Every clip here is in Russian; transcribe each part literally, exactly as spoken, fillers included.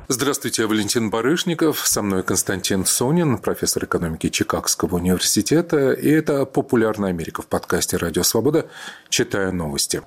Здравствуйте, я Валентин Барышников, со мной Константин Сонин, профессор экономики Чикагского университета, и это «Популярная Америка» в подкасте «Радио Свобода». Читаю новости.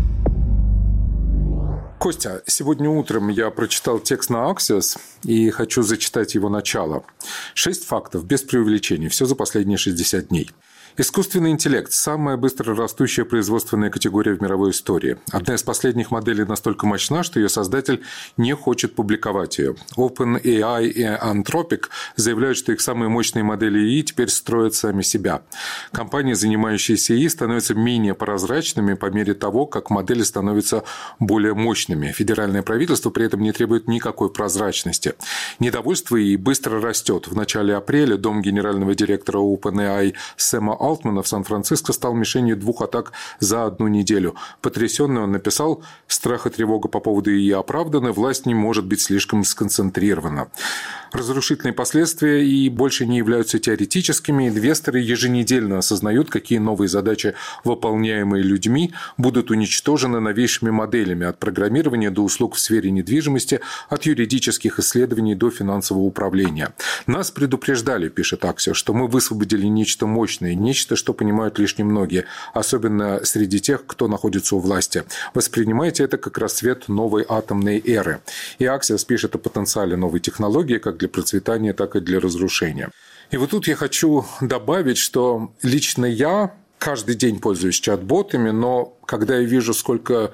Костя, сегодня утром я прочитал текст на Axios и хочу зачитать его начало. Шесть фактов, без преувеличений, все за последние шестьдесят дней. Искусственный интеллект – самая быстро растущая производственная категория в мировой истории. Одна из последних моделей настолько мощна, что ее создатель не хочет публиковать ее. OpenAI и Anthropic заявляют, что их самые мощные модели ИИ теперь строят сами себя. Компании, занимающиеся ИИ, становятся менее прозрачными по мере того, как модели становятся более мощными. Федеральное правительство при этом не требует никакой прозрачности. Недовольство ИИ быстро растет. В начале апреля дом генерального директора OpenAI Сэма Алтмана в Сан-Франциско стал мишенью двух атак за одну неделю. Потрясенный он написал: «Страх и тревога по поводу ИИ оправданы, власть не может быть слишком сконцентрирована». Разрушительные последствия ИИ больше не являются теоретическими. Инвесторы еженедельно осознают, какие новые задачи, выполняемые людьми, будут уничтожены новейшими моделями от программирования до услуг в сфере недвижимости, от юридических исследований до финансового управления. «Нас предупреждали, — пишет Axios, — что мы высвободили нечто мощное, нечто, что понимают лишь немногие, особенно среди тех, кто находится у власти. Воспринимайте это как рассвет новой атомной эры». И Axios пишет о потенциале новой технологии как для процветания, так и для разрушения. И вот тут я хочу добавить, что лично я каждый день пользуюсь чат-ботами, но когда я вижу, сколько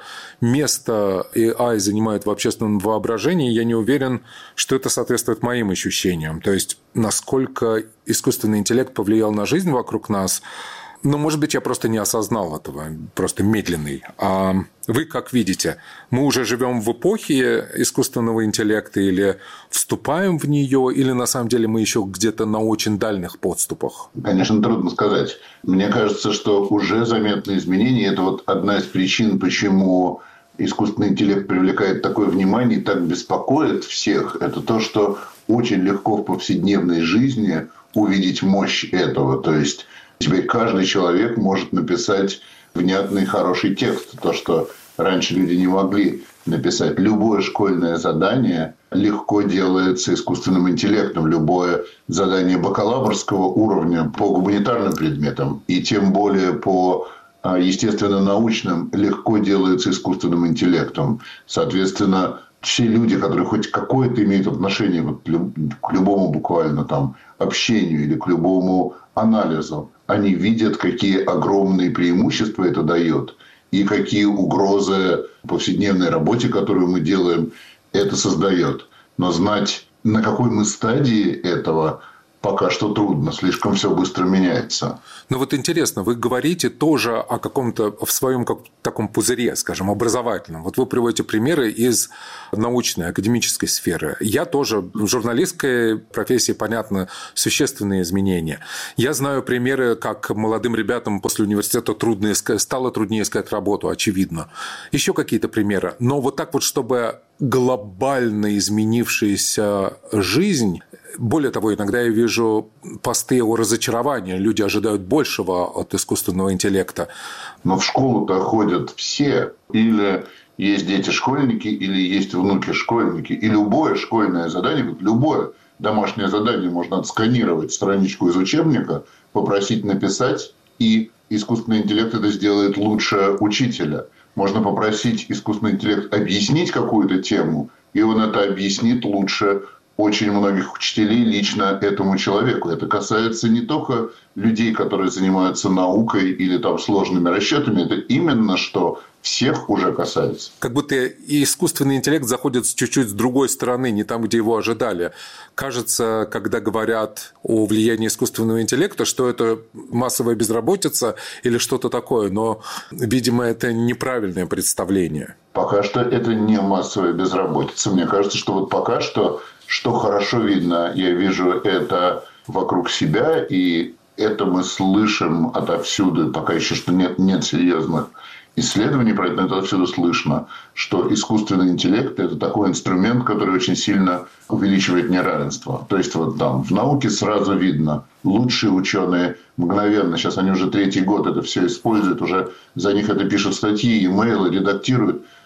места эй ай занимает в общественном воображении, я не уверен, что это соответствует моим ощущениям. То есть, насколько искусственный интеллект повлиял на жизнь вокруг нас. Но, может быть, я просто не осознал этого, просто медленный. А вы как видите? Мы уже живем в эпохе искусственного интеллекта или вступаем в нее, или на самом деле мы еще где-то на очень дальних подступах? Конечно, трудно сказать. Мне кажется, что уже заметны изменения. Это вот одна из причин, почему искусственный интеллект привлекает такое внимание и так беспокоит всех. Это то, что очень легко в повседневной жизни увидеть мощь этого. То есть теперь каждый человек может написать внятный, хороший текст. То, что раньше люди не могли написать. Любое школьное задание легко делается искусственным интеллектом. Любое задание бакалаврского уровня по гуманитарным предметам и тем более по естественно-научным легко делается искусственным интеллектом. Соответственно, все люди, которые хоть какое-то имеют отношение вот к любому буквально там общению или к любому анализу, они видят, какие огромные преимущества это дает и какие угрозы повседневной работе, которую мы делаем, это создает. Но знать, на какой мы стадии этого, пока что трудно, слишком все быстро меняется. Ну вот интересно, вы говорите тоже о каком-то в своем как, таком пузыре, скажем, образовательном. Вот вы приводите примеры из научной, академической сферы. Я тоже в журналистской профессии, понятно, существенные изменения. Я знаю примеры, как молодым ребятам после университета трудно искать, стало труднее искать работу, очевидно. Еще какие-то примеры. Но вот так вот, чтобы глобально изменившаяся жизнь. Более того, иногда я вижу посты о разочаровании. Люди ожидают большего от искусственного интеллекта. Но в школу-то ходят все. Или есть дети-школьники, или есть внуки-школьники. И любое школьное задание, любое домашнее задание можно отсканировать страничку из учебника, попросить написать, и искусственный интеллект это сделает лучше учителя. Можно попросить искусственный интеллект объяснить какую-то тему, и он это объяснит лучше очень многих учителей лично этому человеку. Это касается не только людей, которые занимаются наукой или там сложными расчетами, это именно что всех уже касается. Как будто и искусственный интеллект заходит чуть-чуть с другой стороны, не там, где его ожидали. Кажется, когда говорят о влиянии искусственного интеллекта, что это массовая безработица или что-то такое, но, видимо, это неправильное представление. Пока что это не массовая безработица. Мне кажется, что вот пока что, что хорошо видно, я вижу это вокруг себя, и это мы слышим отовсюду, пока еще что нет, нет серьезных исследований про это, это отсюда слышно, что искусственный интеллект – это такой инструмент, который очень сильно увеличивает неравенство. То есть, вот там в науке сразу видно, лучшие ученые мгновенно, сейчас они уже третий год это все используют, уже за них это пишут статьи, имейлы, редактируют.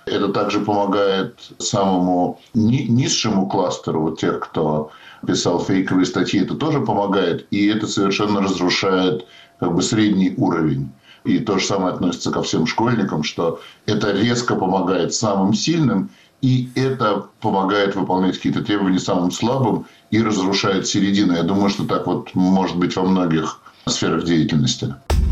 Это также помогает самому ни- низшему кластеру, вот тех, кто писал фейковые статьи, это тоже помогает. И это совершенно разрушает как бы средний уровень. И то же самое относится ко всем школьникам, что это резко помогает самым сильным, и это помогает выполнять какие-то требования самым слабым и разрушает середину. Я думаю, что так вот может быть во многих сферах деятельности.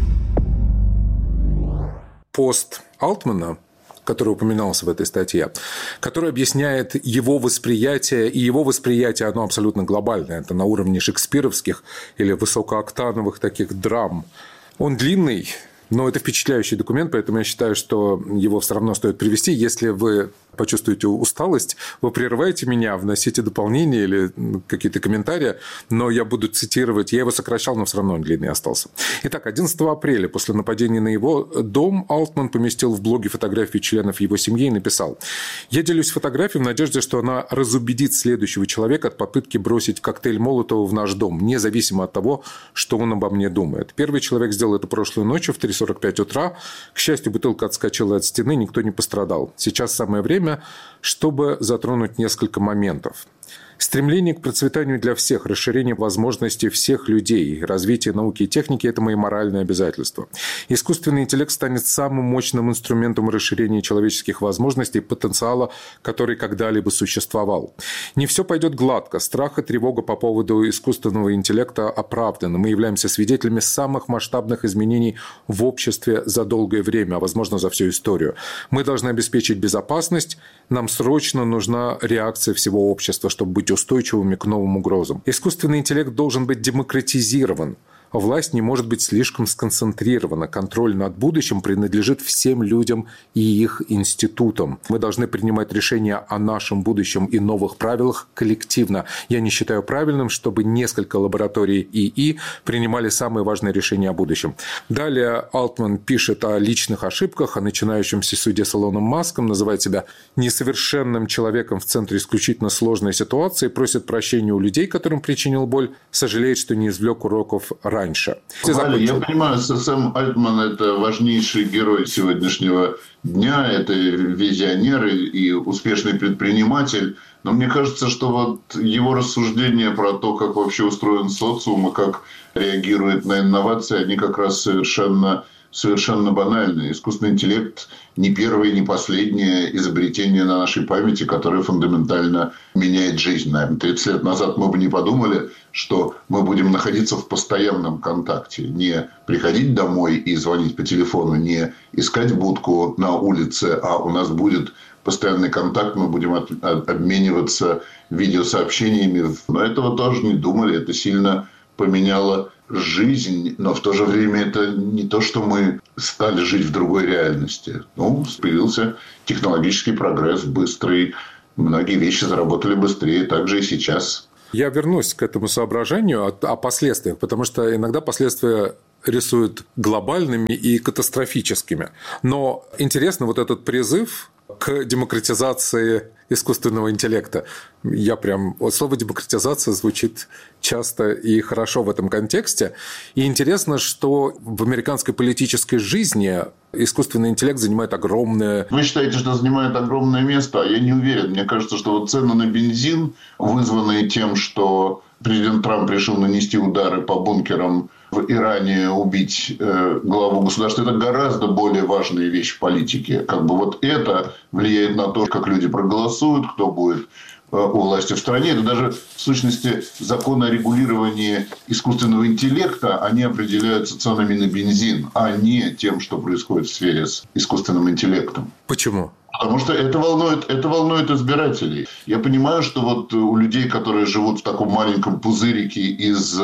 Пост Алтмана, который упоминался в этой статье, который объясняет его восприятие, и его восприятие, оно абсолютно глобальное. Это на уровне шекспировских или высокооктановых таких драм. Он длинный, но это впечатляющий документ, поэтому я считаю, что его все равно стоит привести. Если вы почувствуете усталость, вы прерываете меня, вносите дополнения или какие-то комментарии, но я буду цитировать. Я его сокращал, но все равно он длинный остался. Итак, одиннадцатого апреля, после нападения на его дом, Алтман поместил в блоге фотографии членов его семьи и написал: «Я делюсь фотографией в надежде, что она разубедит следующего человека от попытки бросить коктейль Молотова в наш дом, независимо от того, что он обо мне думает. Первый человек сделал это прошлой ночью в три сорок пять утра. К счастью, бутылка отскочила от стены, никто не пострадал. Сейчас самое время, чтобы затронуть несколько моментов. Стремление к процветанию для всех, расширение возможностей всех людей, развитие науки и техники – это мои моральные обязательства. Искусственный интеллект станет самым мощным инструментом расширения человеческих возможностей, потенциала, который когда-либо существовал. Не все пойдет гладко. Страх и тревога по поводу искусственного интеллекта оправданы. Мы являемся свидетелями самых масштабных изменений в обществе за долгое время, а возможно за всю историю. Мы должны обеспечить безопасность. Нам срочно нужна реакция всего общества, чтобы быть устойчивыми к новым угрозам. Искусственный интеллект должен быть демократизирован. Власть не может быть слишком сконцентрирована. Контроль над будущим принадлежит всем людям и их институтам. Мы должны принимать решения о нашем будущем и новых правилах коллективно. Я не считаю правильным, чтобы несколько лабораторий ИИ принимали самые важные решения о будущем». Далее Алтман пишет о личных ошибках, о начинающемся суде с Илоном Маском, называет себя несовершенным человеком в центре исключительно сложной ситуации, просит прощения у людей, которым причинил боль, сожалеет, что не извлек уроков раньше. Валя, я понимаю, что Сэм Альтман – это важнейший герой сегодняшнего дня, это визионер и успешный предприниматель, но мне кажется, что вот его рассуждения про то, как вообще устроен социум и как реагирует на инновации, они как раз совершенно, совершенно банальны. Искусственный интеллект не первое, не последнее изобретение на нашей памяти, которое фундаментально меняет жизнь. Наверное, тридцать лет назад мы бы не подумали, что мы будем находиться в постоянном контакте. Не приходить домой и звонить по телефону, не искать будку на улице, а у нас будет постоянный контакт, мы будем от, от, обмениваться видеосообщениями. Но этого тоже не думали, это сильно поменяло жизнь, но в то же время это не то, что мы стали жить в другой реальности. Ну, появился технологический прогресс быстрый, многие вещи заработали быстрее, так же и сейчас. Я вернусь к этому соображению о, о последствиях, потому что иногда последствия рисуют глобальными и катастрофическими. Но интересно вот этот призыв к демократизации искусственного интеллекта. Я прям... Вот слово «демократизация» звучит часто и хорошо в этом контексте. И интересно, что в американской политической жизни искусственный интеллект занимает огромное... Вы считаете, что занимает огромное место? А я не уверен. Мне кажется, что вот цены на бензин, вызванные тем, что президент Трамп решил нанести удары по бункерам в Иране, убить э, главу государства, это гораздо более важная вещь в политике. Как бы вот это влияет на то, как люди проголосуют, кто будет э, у власти в стране. Это даже в сущности законы о регулировании искусственного интеллекта, они определяются ценами на бензин, а не тем, что происходит в сфере с искусственным интеллектом. Почему? Потому что это волнует, это волнует избирателей. Я понимаю, что вот у людей, которые живут в таком маленьком пузырике из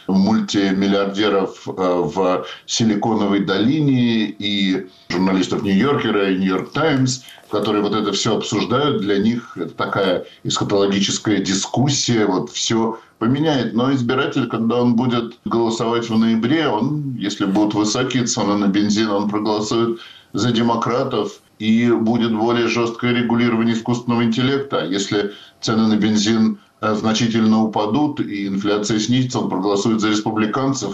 мультимиллиардеров в Силиконовой долине и журналистов Нью-Йоркера и Нью-Йорк Таймс, которые вот это все обсуждают, для них это такая эсхатологическая дискуссия, вот все поменяет. Но избиратель, когда он будет голосовать в ноябре, он, если будут высокие цены на бензин, он проголосует за демократов, и будет более жесткое регулирование искусственного интеллекта. Если цены на бензин значительно упадут и инфляция снизится, он проголосует за республиканцев.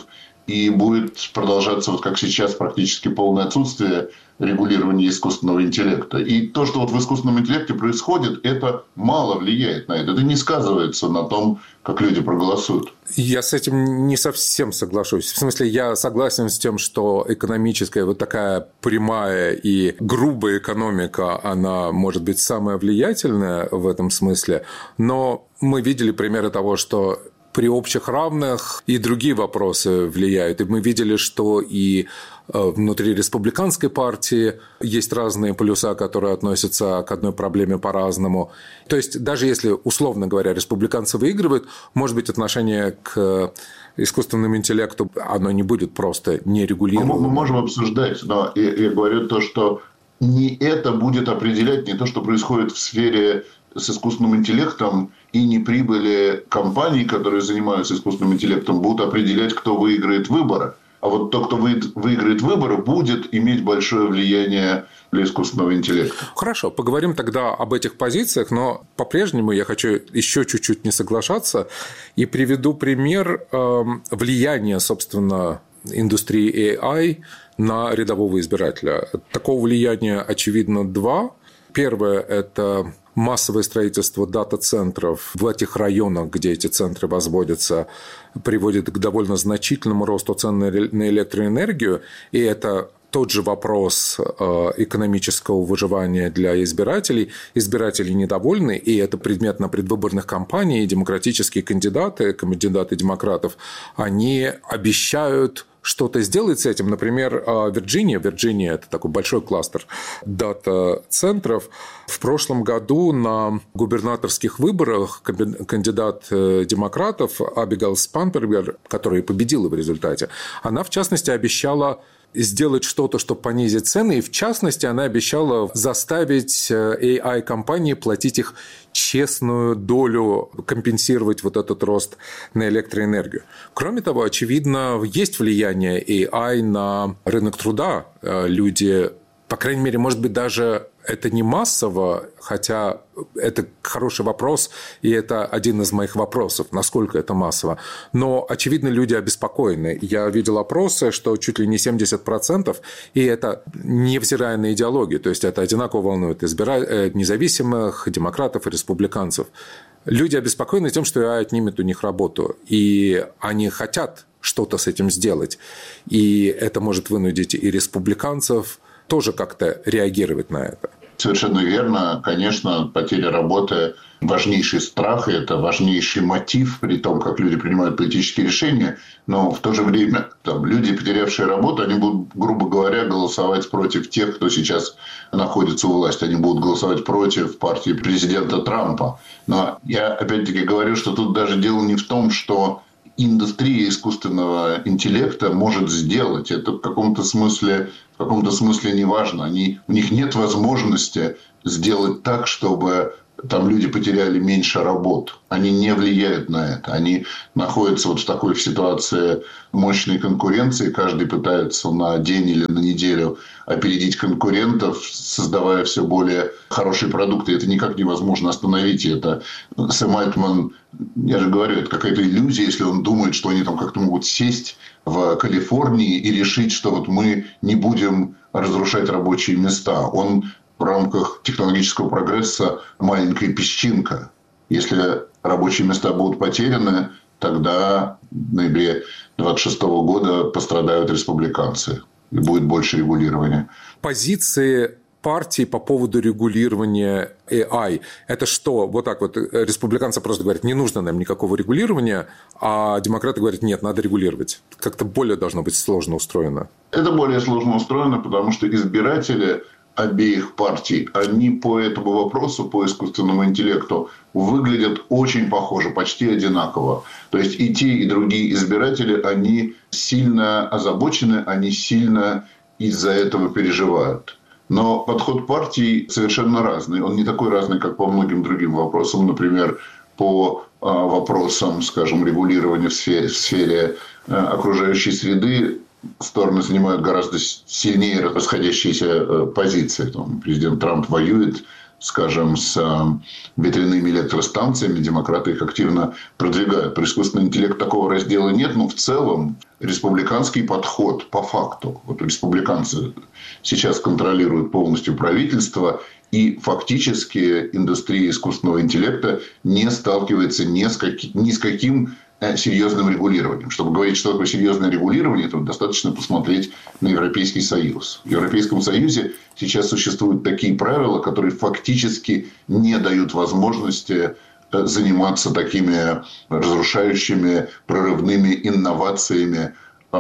и будет продолжаться, вот как сейчас, практически полное отсутствие регулирования искусственного интеллекта. И то, что вот в искусственном интеллекте происходит, это мало влияет на это. Это не сказывается на том, как люди проголосуют. Я с этим не совсем соглашусь. В смысле, я согласен с тем, что экономическая вот такая прямая и грубая экономика, она может быть самая влиятельная в этом смысле, но мы видели примеры того, что при общих равных и другие вопросы влияют. И мы видели, что и внутри республиканской партии есть разные полюса, которые относятся к одной проблеме по-разному. То есть, даже если, условно говоря, республиканцы выигрывают, может быть, отношение к искусственному интеллекту, оно не будет просто нерегулируемым. Мы можем обсуждать, но я, я говорю то, что не это будет определять не то, что происходит в сфере с искусственным интеллектом, и не прибыли компаний, которые занимаются искусственным интеллектом, будут определять, кто выиграет выборы. А вот тот, кто выиграет выборы, будет иметь большое влияние для искусственного интеллекта. Хорошо, поговорим тогда об этих позициях, но по-прежнему я хочу еще чуть-чуть не соглашаться и приведу пример влияния, собственно, индустрии эй ай на рядового избирателя. Такого влияния, очевидно, два. Первое – это массовое строительство дата-центров в этих районах, где эти центры возводятся, приводит к довольно значительному росту цен на электроэнергию. И это тот же вопрос экономического выживания для избирателей. Избиратели недовольны, и это предмет на предвыборных кампаниях. Демократические кандидаты, кандидаты демократов, они обещают что-то сделать с этим. Например, Вирджиния. Вирджиния – это такой большой кластер дата-центров. В прошлом году на губернаторских выборах кандидат демократов Абигейл Спанбергер, которая победила в результате, она, в частности, обещала сделать что-то, чтобы понизить цены, и в частности она обещала заставить эй ай-компании платить их честную долю, компенсировать вот этот рост на электроэнергию. Кроме того, очевидно, есть влияние эй ай на рынок труда. Люди, по крайней мере, может быть, даже это не массово, хотя это хороший вопрос, и это один из моих вопросов, насколько это массово. Но, очевидно, люди обеспокоены. Я видел опросы, что чуть ли не семьдесят процентов, и это невзирая на идеологию, то есть это одинаково волнует избира... независимых, демократов и республиканцев. Люди обеспокоены тем, что эй ай отнимет у них работу, и они хотят что-то с этим сделать. И это может вынудить и республиканцев тоже как-то реагировать на это. Совершенно верно. Конечно, потеря работы – важнейший страх, и это важнейший мотив при том, как люди принимают политические решения. Но в то же время там, люди, потерявшие работу, они будут, грубо говоря, голосовать против тех, кто сейчас находится у власти. Они будут голосовать против партии президента Трампа. Но я опять-таки говорю, что тут даже дело не в том, что индустрия искусственного интеллекта может сделать. Это в каком-то смысле, в каком-то смысле не важно. Они, у них нет возможности сделать так, чтобы там люди потеряли меньше работ. Они не влияют на это. Они находятся вот в такой ситуации мощной конкуренции. Каждый пытается на день или на неделю опередить конкурентов, создавая все более хорошие продукты. Это никак невозможно остановить. И это Сэм Альтман, я же говорю, это какая-то иллюзия, если он думает, что они там как-то могут сесть в Калифорнии и решить, что вот мы не будем разрушать рабочие места. Он в рамках технологического прогресса маленькая песчинка. Если рабочие места будут потеряны, тогда в ноябре двадцать шестого года пострадают республиканцы. И будет больше регулирования. Позиции партии по поводу регулирования эй ай. Это что? Вот так вот республиканцы просто говорят, не нужно нам никакого регулирования, а демократы говорят, нет, надо регулировать. Как-то более должно быть сложно устроено. Это более сложно устроено, потому что избиратели обеих партий, они по этому вопросу, по искусственному интеллекту, выглядят очень похоже, почти одинаково. То есть и те, и другие избиратели, они сильно озабочены, они сильно из-за этого переживают. Но подход партий совершенно разный. Он не такой разный, как по многим другим вопросам. Например, по вопросам, скажем, регулирования в сфере, в сфере окружающей среды стороны занимают гораздо сильнее расходящиеся позиции. Там президент Трамп воюет скажем, с ветряными электростанциями. Демократы их активно продвигают. Про искусственный интеллект такого раздела нет, но в целом республиканский подход по факту. Вот республиканцы сейчас контролируют полностью правительство, и фактически индустрия искусственного интеллекта не сталкивается ни с, каки, ни с каким серьезным регулированием. Чтобы говорить, что такое серьезное регулирование, то достаточно посмотреть на Европейский Союз. В Европейском Союзе сейчас существуют такие правила, которые фактически не дают возможности заниматься такими разрушающими, прорывными инновациями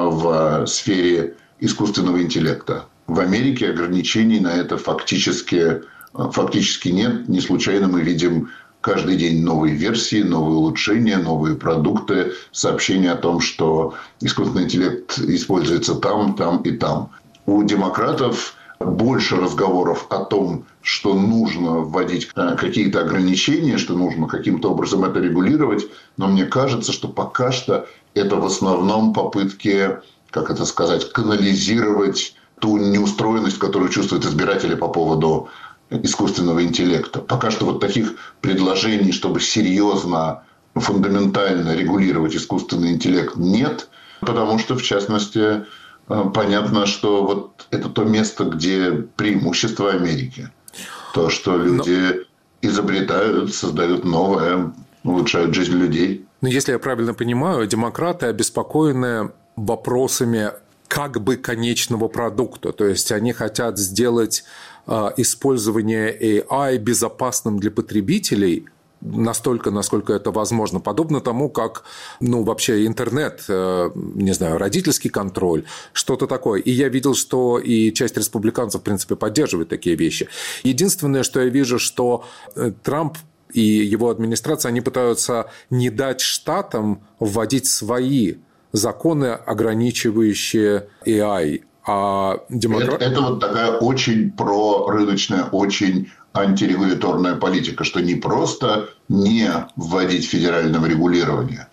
в сфере искусственного интеллекта. В Америке ограничений на это фактически, фактически нет. Не случайно мы видим каждый день новые версии, новые улучшения, новые продукты, сообщения о том, что искусственный интеллект используется там, там и там. У демократов больше разговоров о том, что нужно вводить какие-то ограничения, что нужно каким-то образом это регулировать. Но мне кажется, что пока что это в основном попытки, как это сказать, канализировать ту неустроенность, которую чувствуют избиратели по поводу искусственного интеллекта. Пока что вот таких предложений, чтобы серьезно, фундаментально регулировать искусственный интеллект, нет. Потому что, в частности, понятно, что вот это то место, где преимущество Америки. То, что люди Но... изобретают, создают новое, улучшают жизнь людей. Но если я правильно понимаю, демократы обеспокоены вопросами как бы конечного продукта. То есть они хотят сделать э, использование эй ай безопасным для потребителей настолько, насколько это возможно. Подобно тому, как ну, вообще интернет, э, не знаю, родительский контроль, что-то такое. И я видел, что и часть республиканцев, в принципе, поддерживает такие вещи. Единственное, что я вижу, что Трамп и его администрация, они пытаются не дать штатам вводить свои законы, ограничивающие эй ай. А демократ... это, это вот такая очень прорыночная, очень антирегуляторная политика, что не просто не вводить федеральное регулирование,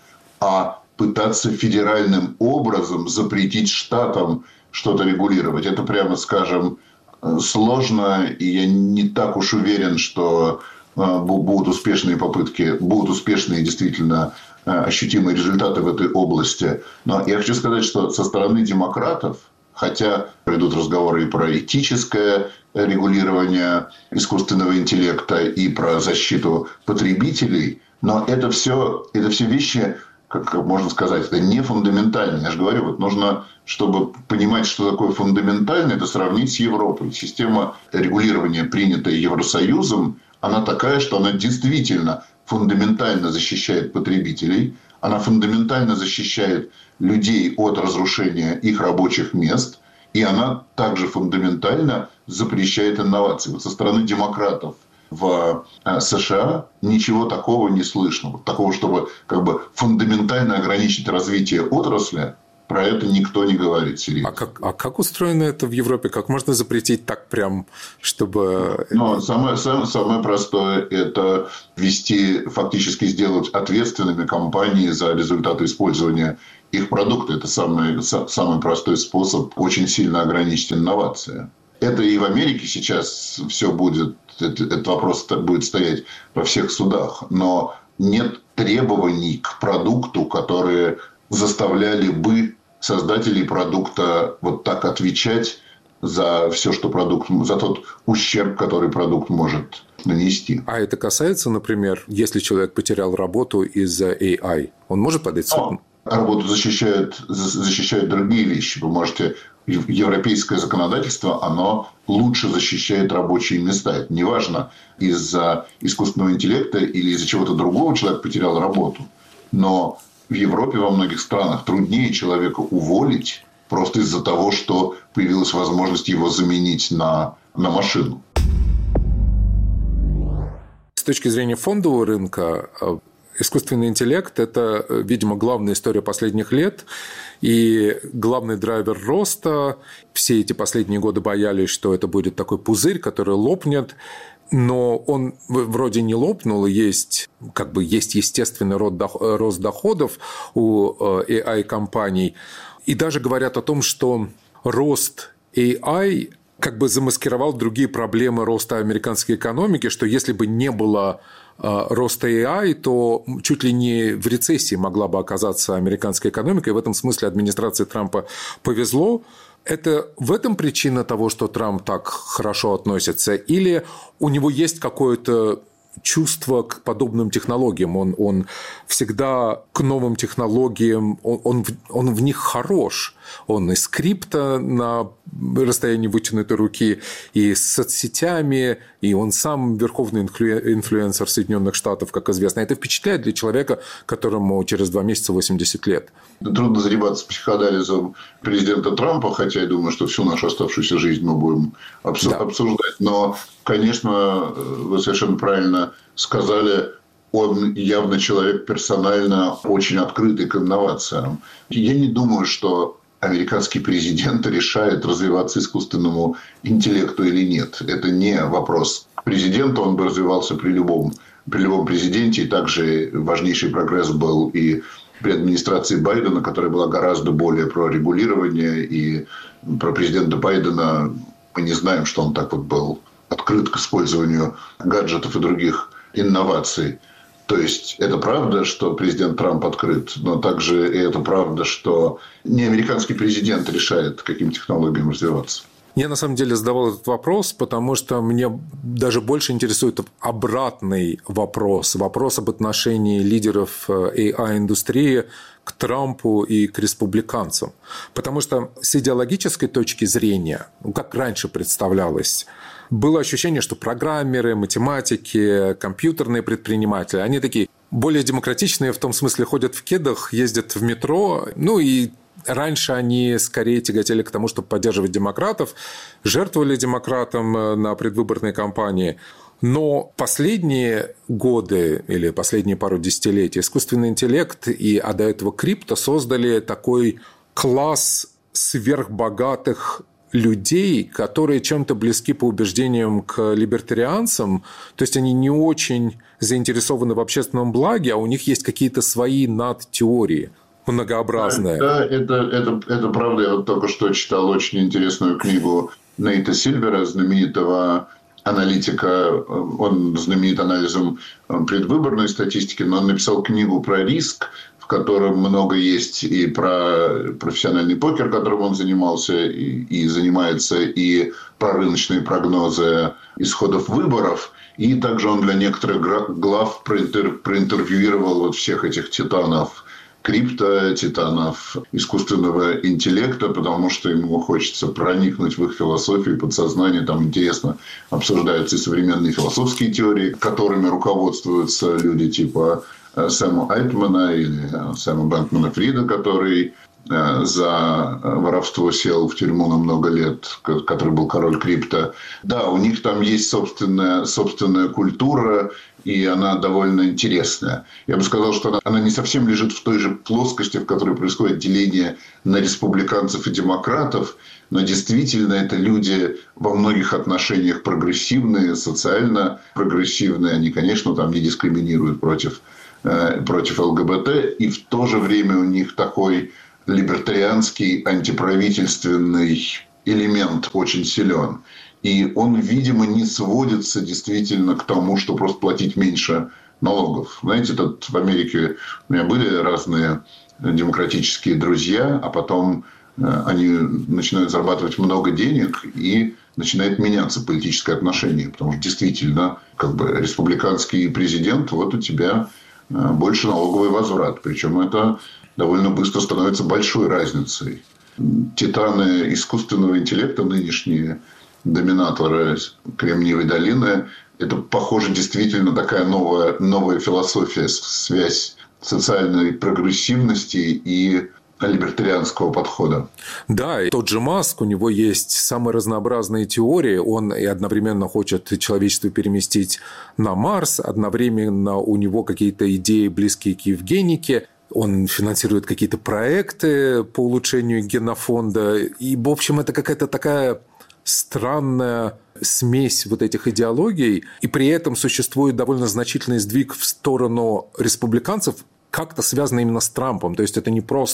а пытаться федеральным образом запретить штатам что-то регулировать. Это, прямо скажем, сложно, и я не так уж уверен, что будут успешные попытки, будут успешные действительно ощутимые результаты в этой области. Но я хочу сказать, что со стороны демократов, хотя придут разговоры и про этическое регулирование искусственного интеллекта, и про защиту потребителей, но это все, это все вещи, как можно сказать, это не фундаментально. Я же говорю, вот нужно, чтобы понимать, что такое фундаментально, это сравнить с Европой. Система регулирования, принятая Евросоюзом, она такая, что она действительно фундаментально защищает потребителей, она фундаментально защищает людей от разрушения их рабочих мест, и она также фундаментально запрещает инновации. Вот со стороны демократов в США ничего такого не слышно. Вот такого, чтобы как бы фундаментально ограничить развитие отрасли, про это никто не говорит серьезно. А как, а как устроено это в Европе? Как можно запретить так прям, чтобы... Ну, самое, самое, самое простое – это ввести, фактически сделать ответственными компании за результаты использования их продукта. Это самый, самый простой способ очень сильно ограничить инновации. Это и в Америке сейчас все будет, этот вопрос будет стоять во всех судах. Но нет требований к продукту, которые заставляли бы создателей продукта вот так отвечать за все, что продукт, за тот ущерб, который продукт может нанести. А это касается, например, если человек потерял работу из-за эй ай, он может подать в суд? Работу защищают, защищают другие вещи. Вы можете... Европейское законодательство, оно лучше защищает рабочие места. Это не важно, из-за искусственного интеллекта или из-за чего-то другого человек потерял работу. Но в Европе во многих странах труднее человека уволить просто из-за того, что появилась возможность его заменить на, на машину. С точки зрения фондового рынка, искусственный интеллект – это, видимо, главная история последних лет и главный драйвер роста. Все эти последние годы боялись, что это будет такой пузырь, который лопнет. Но он вроде не лопнул, есть, как бы, есть естественный рост доходов у эй ай-компаний. И даже говорят о том, что рост эй ай как бы замаскировал другие проблемы роста американской экономики, что если бы не было э, роста эй ай, то чуть ли не в рецессии могла бы оказаться американская экономика, и в этом смысле администрации Трампа повезло. Это в этом причина того, что Трамп так хорошо относится, или у него есть какое-то чувство к подобным технологиям? Он, он всегда к новым технологиям, он, он, он в них хорош. Он из скрипта на расстоянии вытянутой руки, и с соцсетями, и он сам верховный инфлюенсер Соединенных Штатов, как известно. Это впечатляет для человека, которому через два месяца восемьдесят лет. Трудно заниматься психоанализом президента Трампа, хотя я думаю, что всю нашу оставшуюся жизнь мы будем обсу- да. обсуждать. Но, конечно, вы совершенно правильно сказали, он явно человек персонально очень открытый к инновациям. Я не думаю, что американский президент решает, развиваться искусственному интеллекту или нет. Это не вопрос президента, он бы развивался при любом, при любом президенте. И также важнейший прогресс был и при администрации Байдена, которая была гораздо более про регулирование. И про президента Байдена мы не знаем, что он так вот был открыт к использованию гаджетов и других инноваций. То есть, это правда, что президент Трамп открыт, но также и это правда, что не американский президент решает, каким технологиям развиваться. Я, на самом деле, задавал этот вопрос, потому что мне даже больше интересует обратный вопрос. Вопрос об отношении лидеров эй ай-индустрии к Трампу и к республиканцам. Потому что с идеологической точки зрения, ну, как раньше представлялось, было ощущение, что программеры, математики, компьютерные предприниматели, они такие более демократичные, в том смысле ходят в кедах, ездят в метро, ну и раньше они скорее тяготели к тому, чтобы поддерживать демократов, жертвовали демократам на предвыборной кампании. Но последние годы или последние пару десятилетий искусственный интеллект и, а до этого крипто создали такой класс сверхбогатых людей, которые чем-то близки по убеждениям к либертарианцам, то есть они не очень заинтересованы в общественном благе, а у них есть какие-то свои надтеории многообразные. Да, это, это, это правда. Я вот только что читал очень интересную книгу Нейта Сильвера, знаменитого аналитика. Он знаменит анализом предвыборной статистики, но он написал книгу про риск, в котором много есть и про профессиональный покер, которым он занимался и, и занимается, и про рыночные прогнозы исходов выборов. И также он для некоторых глав проинтер, проинтервьюировал вот всех этих титанов крипто, титанов искусственного интеллекта, потому что ему хочется проникнуть в их философию, подсознание. Там интересно обсуждаются и современные философские теории, которыми руководствуются люди типа Сэма Альтмана или Сэма Бэнкмана-Фрида, который за воровство сел в тюрьму на много лет, который был король крипто. Да, у них там есть собственная, собственная культура, и она довольно интересная. Я бы сказал, что она, она не совсем лежит в той же плоскости, в которой происходит деление на республиканцев и демократов, но действительно это люди во многих отношениях прогрессивные, социально прогрессивные. Они, конечно, там не дискриминируют против, э, против ЛГБТ, и в то же время у них такой либертарианский антиправительственный элемент очень силен. И он, видимо, не сводится действительно к тому, что просто платить меньше налогов. Знаете, тут в Америке у меня были разные демократические друзья, а потом они начинают зарабатывать много денег, и начинает меняться политическое отношение. Потому что действительно, как бы республиканский президент, вот у тебя больше налоговый возврат. Причем это довольно быстро становится большой разницей. Титаны искусственного интеллекта, нынешние доминаторы Кремниевой долины, это, похоже, действительно такая новая, новая философия, связь социальной прогрессивности и либертарианского подхода. Да, и тот же Маск, у него есть самые разнообразные теории. Он и одновременно хочет человечество переместить на Марс, одновременно у него какие-то идеи, близкие к евгенике. Он финансирует какие-то проекты по улучшению генофонда. И, в общем, это какая-то такая странная смесь вот этих идеологий. И при этом существует довольно значительный сдвиг в сторону республиканцев, как-то связано именно с Трампом. То есть это не просто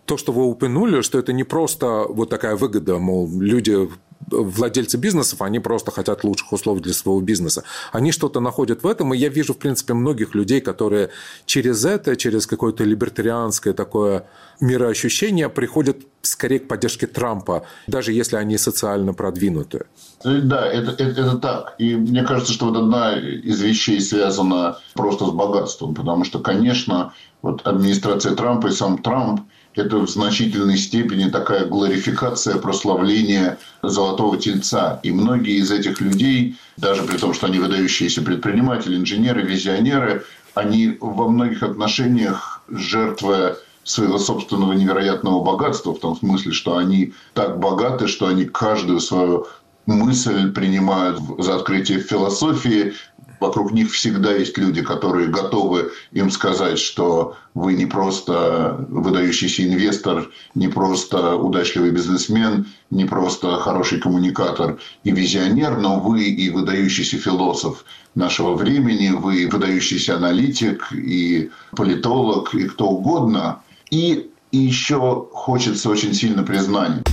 то, что вы упомянули, что это не просто вот такая выгода, мол, люди, владельцы бизнесов, они просто хотят лучших условий для своего бизнеса. Они что-то находят в этом, и я вижу, в принципе, многих людей, которые через это, через какое-то либертарианское такое мироощущение приходят скорее к поддержке Трампа, даже если они социально продвинутые. Да, это, это, это так. И мне кажется, что вот одна из вещей связана просто с богатством, потому что, конечно, вот администрация Трампа и сам Трамп – это в значительной степени такая глорификация, прославление золотого тельца. И многие из этих людей, даже при том, что они выдающиеся предприниматели, инженеры, визионеры, они во многих отношениях жертвы своего собственного невероятного богатства, в том смысле, что они так богаты, что они каждую свою мысль принимают за открытие философии. Вокруг них всегда есть люди, которые готовы им сказать, что вы не просто выдающийся инвестор, не просто удачливый бизнесмен, не просто хороший коммуникатор и визионер, но вы и выдающийся философ нашего времени, вы выдающийся аналитик и политолог, и кто угодно. И, и еще хочется очень сильно признания.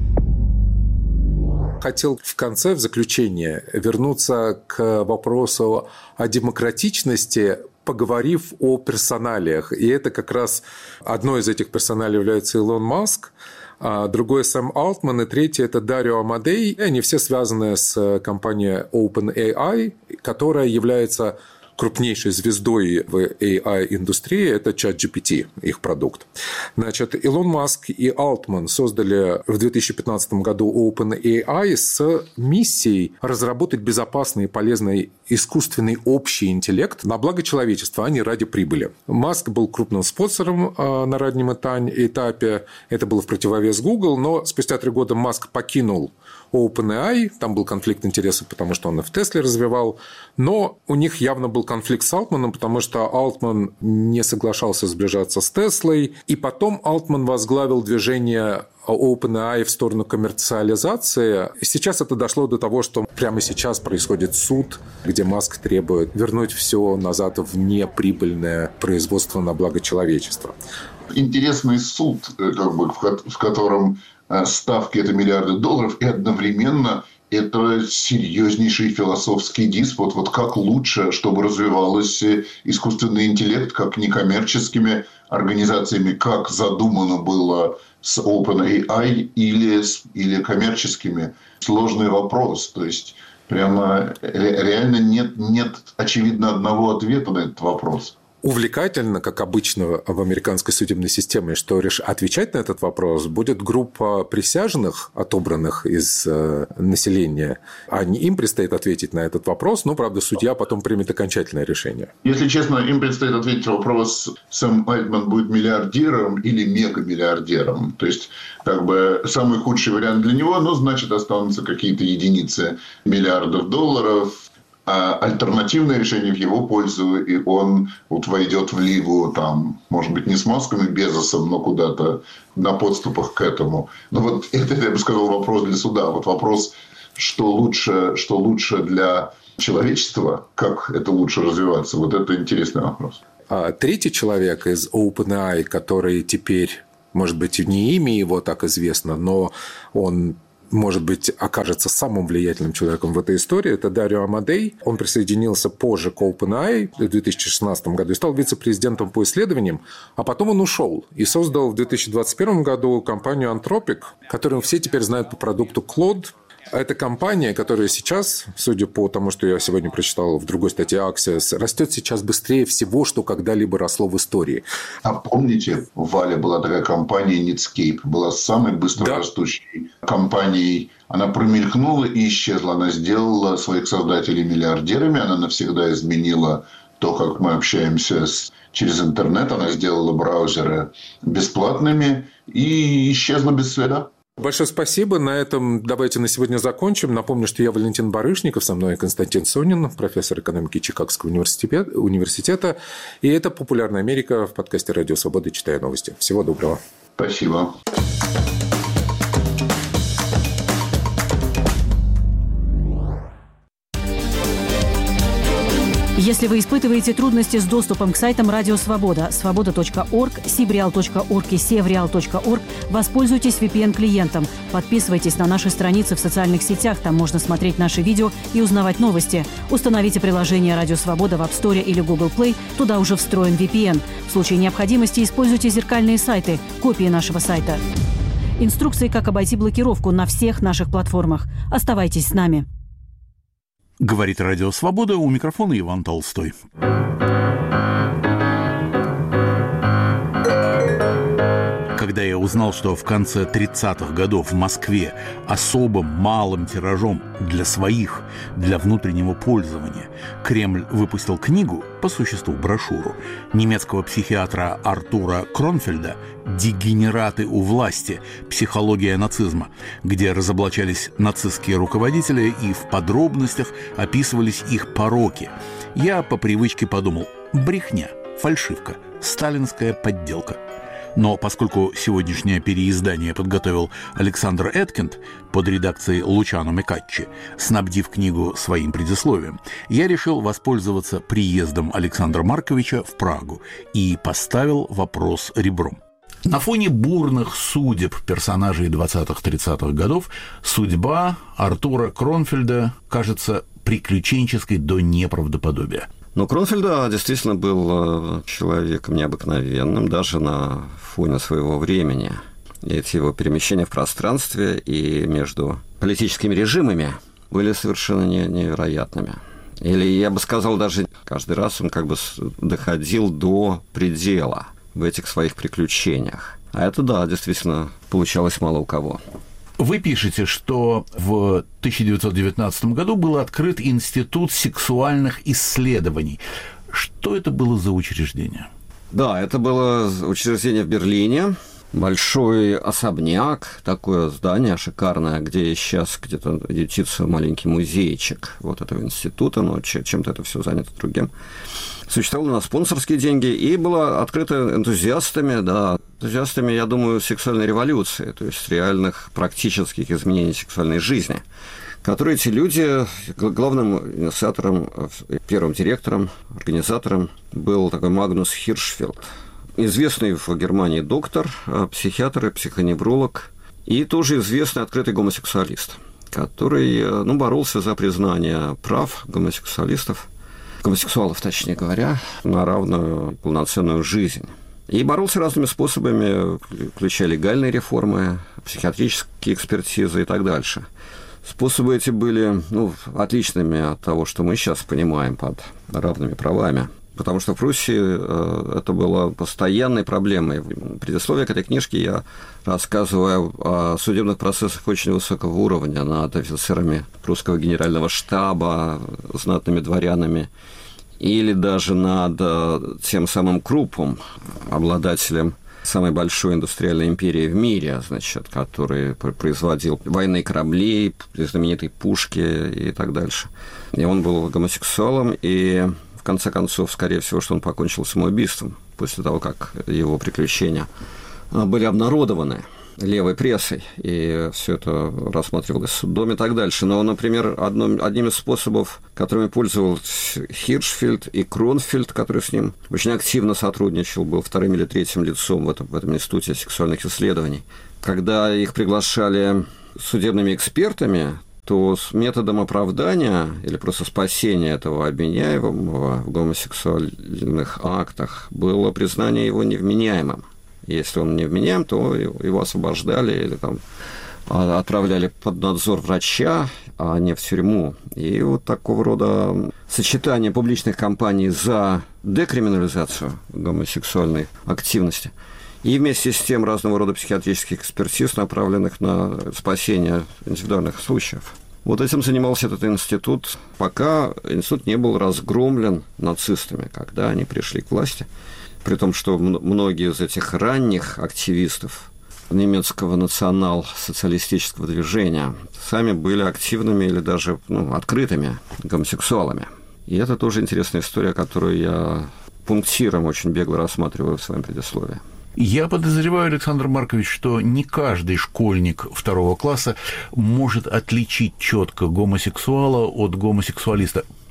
Хотел в конце, в заключение, вернуться к вопросу о демократичности, поговорив о персоналиях. И это как раз одно из этих персоналей является Илон Маск, а другой Сэм Алтман, и третий – это Дарио Амадей. И они все связаны с компанией OpenAI, которая является крупнейшей звездой в эй ай-индустрии – это ChatGPT, их продукт. Значит, Илон Маск и Алтман создали в две тысячи пятнадцатом году OpenAI с миссией разработать безопасный и полезный искусственный общий интеллект на благо человечества, а не ради прибыли. Маск был крупным спонсором на раннем этапе, это было в противовес Google, но спустя три года Маск покинул OpenAI, там был конфликт интересов, потому что он и в Тесле развивал, но у них явно был конфликт с Алтманом, потому что Алтман не соглашался сближаться с Теслой, и потом Алтман возглавил движение OpenAI в сторону коммерциализации. И сейчас это дошло до того, что прямо сейчас происходит суд, где Маск требует вернуть все назад в неприбыльное производство на благо человечества. Интересный суд, как бы, в котором ставки – это миллиарды долларов, и одновременно это серьезнейший философский диспут. Вот как лучше, чтобы развивался искусственный интеллект, как некоммерческими организациями, как задумано было с OpenAI или, или коммерческими. Сложный вопрос. То есть, прямо реально нет, нет, очевидно, одного ответа на этот вопрос. Увлекательно, как обычно в американской судебной системе, что отвечать на этот вопрос будет группа присяжных, отобранных из населения. А не им предстоит ответить на этот вопрос, но, правда, судья потом примет окончательное решение. Если честно, им предстоит ответить на вопрос, Сэм Альтман будет миллиардером или мегамиллиардером. То есть, как бы, самый худший вариант для него, ну, значит, останутся какие-то единицы миллиардов долларов. А альтернативное решение в его пользу, и он вот войдет в лигу, там, может быть, не с Маском и Безосом, но куда-то на подступах к этому. Но вот это, я бы сказал, вопрос для суда. Вот вопрос, что лучше, что лучше для человечества, как это лучше развиваться, вот это интересный вопрос. А третий человек из OpenAI, который теперь, может быть, не имя его так известно, но он, может быть, окажется самым влиятельным человеком в этой истории, это Дарио Амадей. Он присоединился позже к OpenAI в две тысячи шестнадцатом году и стал вице-президентом по исследованиям, а потом он ушел и создал в две тысячи двадцать первом году компанию Anthropic, которую все теперь знают по продукту Claude. Это компания, которая сейчас, судя по тому, что я сегодня прочитал в другой статье Axios, растет сейчас быстрее всего, что когда-либо росло в истории. А помните, в Вале была такая компания Netscape, была самой быстрорастущей да. компанией. Она промелькнула и исчезла. Она сделала своих создателей миллиардерами, она навсегда изменила то, как мы общаемся с... через интернет. Она сделала браузеры бесплатными и исчезла без следа. Большое спасибо. На этом давайте на сегодня закончим. Напомню, что я Валентин Барышников, со мной Константин Сонин, профессор экономики Чикагского университета. И это «Популярная Америка» в подкасте «Радио Свобода. Читаю новости». Всего доброго. Спасибо. Если вы испытываете трудности с доступом к сайтам Радио Свобода, свобода точка орг, сибреал точка орг и севреал точка орг, воспользуйтесь ви пи эн-клиентом. Подписывайтесь на наши страницы в социальных сетях, там можно смотреть наши видео и узнавать новости. Установите приложение Радио Свобода в App Store или Google Play, туда уже встроен ви пи эн. В случае необходимости используйте зеркальные сайты, копии нашего сайта. Инструкции, как обойти блокировку на всех наших платформах. Оставайтесь с нами. Говорит Радио Свобода, у микрофона Иван Толстой. Когда я узнал, что в конце тридцатых годов в Москве особым малым тиражом для своих, для внутреннего пользования Кремль выпустил книгу, по существу брошюру, немецкого психиатра Артура Кронфельда «Дегенераты у власти. Психология нацизма», где разоблачались нацистские руководители и в подробностях описывались их пороки, я по привычке подумал: брехня, фальшивка, сталинская подделка. Но поскольку сегодняшнее переиздание подготовил Александр Эткинд под редакцией Лучано Мекаччи, снабдив книгу своим предисловием, я решил воспользоваться приездом Александра Марковича в Прагу и поставил вопрос ребром. На фоне бурных судеб персонажей двадцатых-тридцатых годов судьба Артура Кронфельда кажется приключенческой до неправдоподобия. Но Кронфельд, да, действительно был человеком необыкновенным, даже на фоне своего времени. И эти его перемещения в пространстве и между политическими режимами были совершенно невероятными. Или, я бы сказал, даже каждый раз он как бы доходил до предела в этих своих приключениях. А это, да, действительно получалось мало у кого. Вы пишете, что в тысяча девятьсот девятнадцатом году был открыт Институт сексуальных исследований. Что это было за учреждение? Да, это было учреждение в Берлине. Большой особняк, такое здание шикарное, где сейчас где-то ютится маленький музейчик вот этого института, но чем-то это все занято другим. Существовало на спонсорские деньги и было открыто энтузиастами, да, энтузиастами, я думаю, сексуальной революции, то есть реальных практических изменений сексуальной жизни, которые эти люди, главным инициатором, первым директором, организатором был такой Магнус Хиршфельд, известный в Германии доктор, психиатр и психоневролог, и тоже известный открытый гомосексуалист, который, ну, боролся за признание прав гомосексуалистов, гомосексуалов, точнее говоря, на равную полноценную жизнь. И боролся разными способами, включая легальные реформы, психиатрические экспертизы и так дальше. Способы эти были, ну, отличными от того, что мы сейчас понимаем под равными правами. Потому что в Пруссии это было постоянной проблемой. В предисловии к этой книжке я рассказываю о судебных процессах очень высокого уровня над офицерами прусского генерального штаба, знатными дворянами, или даже над тем самым Круппом, обладателем самой большой индустриальной империи в мире, значит, который производил военные корабли, знаменитые пушки и так дальше. И он был гомосексуалом, и в конце концов, скорее всего, что он покончил самоубийством после того, как его приключения были обнародованы левой прессой, и все это рассматривалось судом и так дальше. Но, например, одном, одним из способов, которыми пользовался Хиршфельд и Кронфельд, который с ним очень активно сотрудничал, был вторым или третьим лицом в этом, в этом институте сексуальных исследований. Когда их приглашали судебными экспертами, то с методом оправдания или просто спасения этого обвиняемого в гомосексуальных актах было признание его невменяемым. Если он невменяем, то его освобождали или там отправляли под надзор врача, а не в тюрьму. И вот такого рода сочетание публичных кампаний за декриминализацию гомосексуальной активности и вместе с тем разного рода психиатрических экспертиз, направленных на спасение индивидуальных случаев. Вот этим занимался этот институт, пока институт не был разгромлен нацистами, когда они пришли к власти. При том, что многие из этих ранних активистов немецкого национал-социалистического движения сами были активными или даже, ну, открытыми гомосексуалами. И это тоже интересная история, которую я пунктиром очень бегло рассматриваю в своем предисловии. Я подозреваю, Александр Маркович, что не каждый школьник второго класса может отличить четко гомосексуала от гомосексуалиста.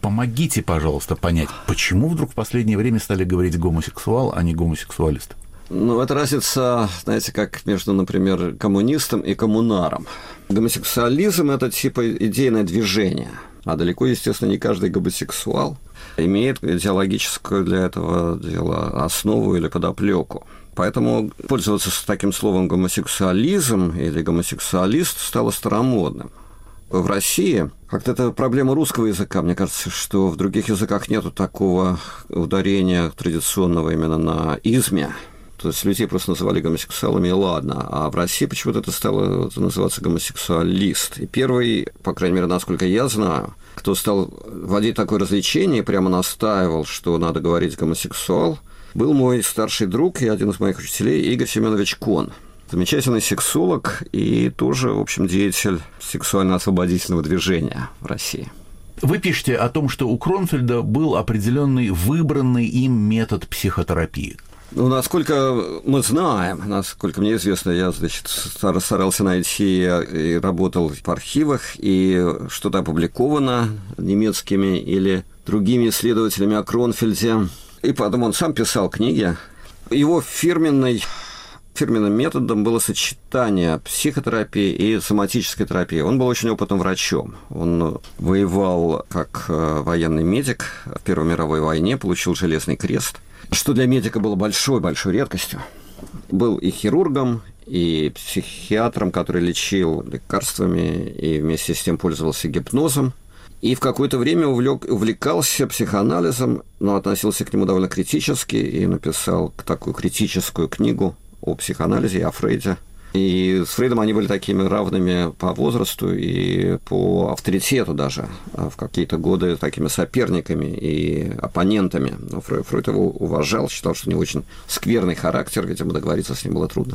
Помогите, пожалуйста, понять, почему вдруг в последнее время стали говорить гомосексуал, а не гомосексуалист? Ну, это разница, знаете, как между, например, коммунистом и коммунаром. Гомосексуализм – это типа идейное движение, а далеко, естественно, не каждый гомосексуал имеет идеологическую для этого дела основу или подоплеку. Поэтому пользоваться таким словом гомосексуализм или гомосексуалист стало старомодным. В России как-то это проблема русского языка. Мне кажется, что в других языках нету такого ударения традиционного именно на изме. То есть людей просто называли гомосексуалами, и ладно. А в России почему-то это стало называться гомосексуалист. И первый, по крайней мере, насколько я знаю, кто стал вводить такое развлечение и прямо настаивал, что надо говорить гомосексуал, был мой старший друг и один из моих учителей Игорь Семенович Кон. Замечательный сексолог и тоже, в общем, деятель сексуально-освободительного движения в России. Вы пишете о том, что у Кронфельда был определенный выбранный им метод психотерапии. Ну, насколько мы знаем, насколько мне известно, я, значит, старался найти и работал в архивах, и что-то опубликовано немецкими или другими исследователями о Кронфельде. И потом он сам писал книги. Его фирменной... Фирменным методом было сочетание психотерапии и соматической терапии. Он был очень опытным врачом. Он воевал как военный медик в Первой мировой войне, получил Железный крест, что для медика было большой-большой редкостью. Был и хирургом, и психиатром, который лечил лекарствами и вместе с тем пользовался гипнозом. И в какое-то время увлек, увлекался психоанализом, но относился к нему довольно критически и написал такую критическую книгу о психоанализе и о Фрейде. И с Фрейдом они были такими равными по возрасту и по авторитету даже, в какие-то годы такими соперниками и оппонентами. Но Фрейд, Фрейд его уважал, считал, что у него очень скверный характер, видимо, договориться с ним было трудно.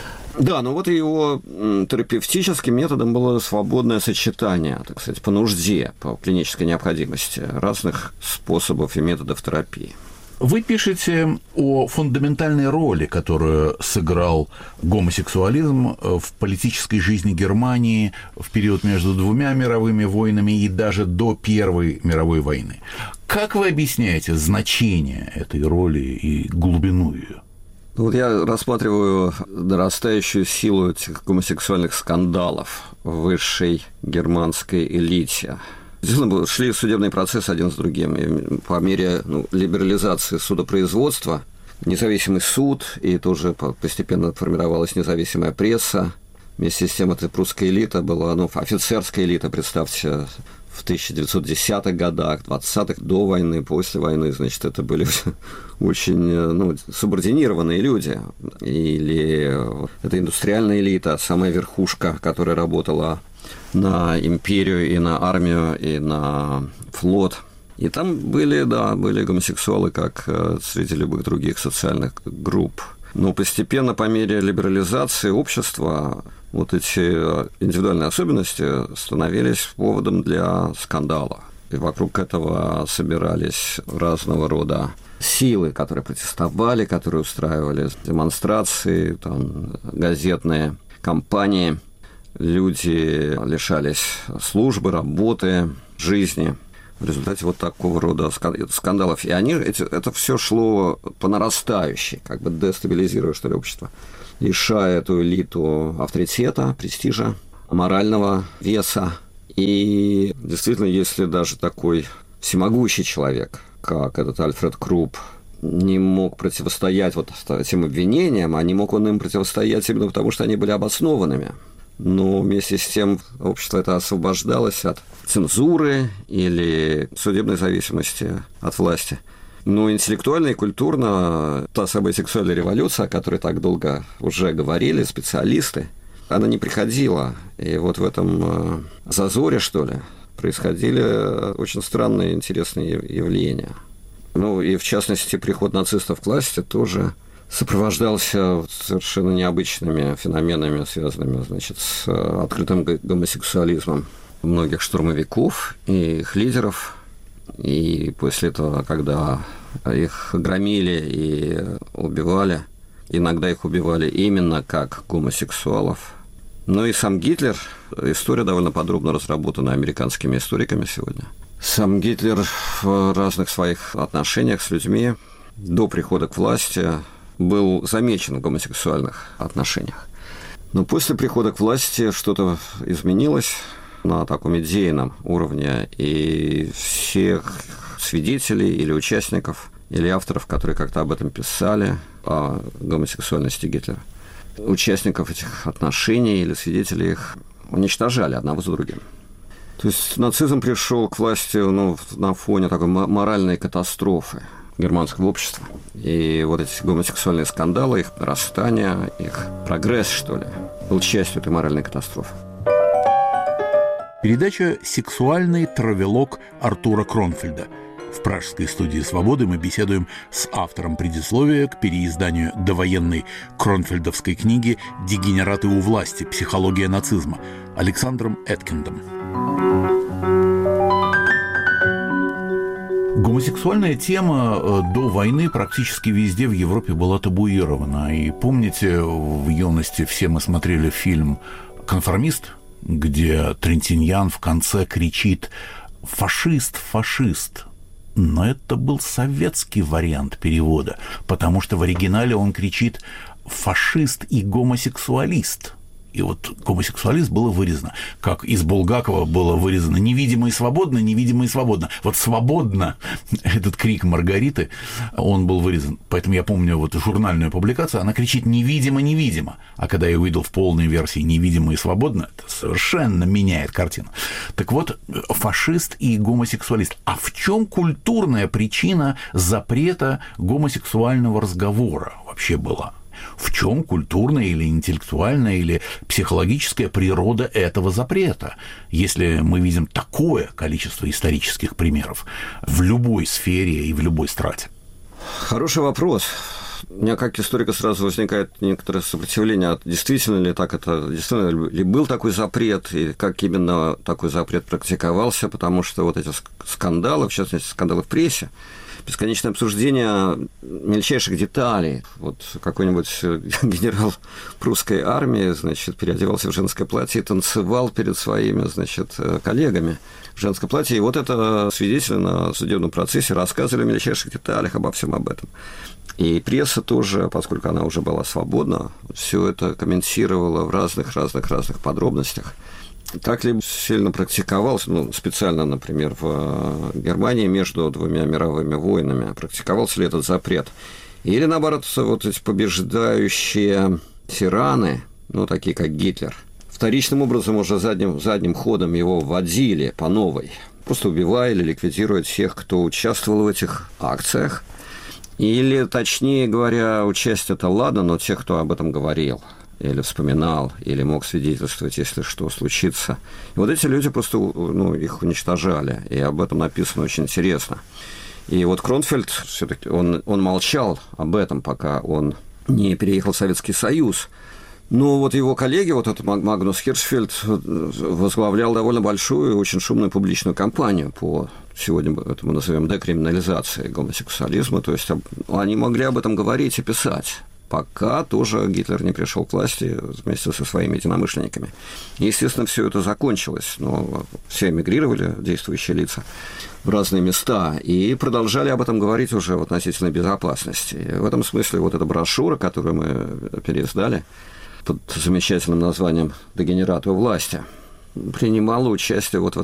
Да, ну вот его терапевтическим методом было свободное сочетание, так сказать, по нужде, по клинической необходимости разных способов и методов терапии. Вы пишете о фундаментальной роли, которую сыграл гомосексуализм в политической жизни Германии в период между двумя мировыми войнами и даже до Первой мировой войны. Как вы объясняете значение этой роли и глубину ее? Вот я рассматриваю нарастающую силу этих гомосексуальных скандалов в высшей германской элите. Действительно, шли судебные процессы один с другим. И по мере ну, либерализации судопроизводства независимый суд, и тоже постепенно формировалась независимая пресса. Вместе с тем, эта прусская элита была, ну, офицерская элита, представьте, в тысяча девятьсот десятых годах, двадцатых, до войны, после войны, значит, это были очень ну, субординированные люди. Или это индустриальная элита, самая верхушка, которая работала на империю и на армию, и на флот. И там были, да, были гомосексуалы, как среди любых других социальных групп. Но постепенно, по мере либерализации общества, вот эти индивидуальные особенности становились поводом для скандала. И вокруг этого собирались разного рода силы, которые протестовали, которые устраивали демонстрации, там, газетные кампании. Люди лишались службы, работы, жизни в результате вот такого рода скандалов. И они, эти, это все шло по нарастающей, как бы дестабилизируя, что ли, общество, лишая эту элиту авторитета, престижа, морального веса. И действительно, если даже такой всемогущий человек, как этот Альфред Крупп, не мог противостоять вот этим обвинениям, а не мог он им противостоять именно потому, что они были обоснованными. Но вместе с тем общество это освобождалось от цензуры или судебной зависимости от власти. Но интеллектуально и культурно та самая сексуальная революция, о которой так долго уже говорили специалисты, она не приходила. И вот в этом зазоре, что ли, происходили очень странные, интересные явления. Ну и в частности, приход нацистов к власти тоже сопровождался совершенно необычными феноменами, связанными, значит, с открытым гомосексуализмом многих штурмовиков и их лидеров. И после этого, когда их громили и убивали, иногда их убивали именно как гомосексуалов. Ну и сам Гитлер, история довольно подробно разработана американскими историками сегодня. Сам Гитлер в разных своих отношениях с людьми до прихода к власти был замечен в гомосексуальных отношениях. Но после прихода к власти что-то изменилось на таком идейном уровне, и всех свидетелей или участников, или авторов, которые как-то об этом писали, о гомосексуальности Гитлера, участников этих отношений или свидетелей их уничтожали одного за другим. То есть нацизм пришел к власти ну, на фоне такой моральной катастрофы германского общества. И вот эти гомосексуальные скандалы, их нарастание, их прогресс, что ли, был частью этой моральной катастрофы. Передача «Сексуальный травелог» Артура Кронфельда. В пражской студии «Свободы» мы беседуем с автором предисловия к переизданию довоенной кронфельдовской книги «Дегенераты у власти. Психология нацизма» Александром Эткиндом. Гомосексуальная тема до войны практически везде в Европе была табуирована. И помните, в юности все мы смотрели фильм «Конформист», где Трентиньян в конце кричит «фашист, фашист». Но это был советский вариант перевода, потому что в оригинале он кричит «фашист и гомосексуалист». И вот гомосексуалист было вырезано, как из Булгакова было вырезано «невидимо и свободно, невидимо и свободно». Вот «свободно» – этот крик Маргариты, он был вырезан. Поэтому я помню вот журнальную публикацию, она кричит «невидимо, невидимо». А когда я увидел в полной версии «невидимо и свободно», это совершенно меняет картину. Так вот, фашист и гомосексуалист. А в чем культурная причина запрета гомосексуального разговора вообще была? В чем культурная или интеллектуальная или психологическая природа этого запрета, если мы видим такое количество исторических примеров в любой сфере и в любой страте? Хороший вопрос. У меня как историка сразу возникает некоторое сопротивление, действительно ли так это, действительно ли был такой запрет, и как именно такой запрет практиковался, потому что вот эти скандалы, в частности, скандалы в прессе, бесконечное обсуждение мельчайших деталей. Вот какой-нибудь генерал прусской армии, значит, переодевался в женское платье и танцевал перед своими, значит, коллегами в женском платье. И вот это свидетели на судебном процессе рассказывали в мельчайших деталях обо всем об этом. И пресса тоже, поскольку она уже была свободна, все это комментировала в разных-разных-разных подробностях. Так ли сильно практиковался, ну, специально, например, в Германии между двумя мировыми войнами, практиковался ли этот запрет? Или, наоборот, вот эти побеждающие тираны, ну, такие как Гитлер, вторичным образом уже задним, задним ходом его вводили по новой, просто убивая или ликвидируя тех, кто участвовал в этих акциях? Или, точнее говоря, участие-то ладно, но тех, кто об этом говорил или вспоминал, или мог свидетельствовать, если что случится. И вот эти люди просто, ну, их уничтожали, и об этом написано очень интересно. И вот Кронфельд все-таки он, он молчал об этом, пока он не переехал в Советский Союз. Но вот его коллеги, вот этот Магнус Хиршфельд, возглавлял довольно большую, очень шумную публичную кампанию по, сегодня это мы назовем, декриминализации гомосексуализма. То есть они могли об этом говорить и писать, пока тоже Гитлер не пришел к власти вместе со своими единомышленниками. И, естественно, все это закончилось, но все эмигрировали, действующие лица, в разные места, и продолжали об этом говорить уже в относительной безопасности. И в этом смысле вот эта брошюра, которую мы переиздали под замечательным названием «Дегенераты у власти», принимала участие вот в